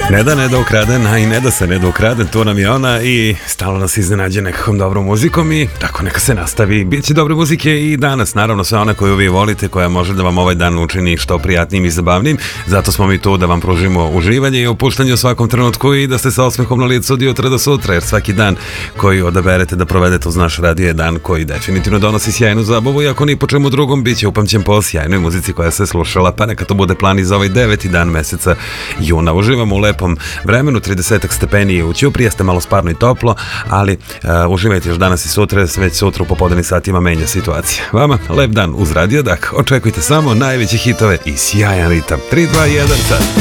Ne da ne da ukraden, a i ne da se ne da ukraden, tu nam je ona i stalno nas iznenađe nekakvom dobrom muzikom i tako neka se nastavi. Biće dobre muzike i danas, naravno sve ona koju vi volite, koja može da vam ovaj dan učini što prijatnijim i zabavnijim. Zato smo mi tu da vam pružimo uživanje i opuštanje u svakom trenutku i da ste sa osmehom na licu od jutra do sutra, jer svaki dan koji odaberete da provedete uz naš radio je dan koji definitivno donosi sjajnu zabavu i ako ni po čemu drugom biće upamćen po sjajnoj muzici koja se slušala, pa neka to bude plan i za ovaj 9. dan meseca juna. Uživamo u lepom vremenu, 30 stepeni u Ćupriji, jeste malo sparno i toplo, ali uživajte još danas i sutra, već sutra u popodnevnim satima menja situacija. Vama lep dan uz Radio Dak, očekujte samo najveće hitove i sjajan ritam. 3, 2, 1, sad.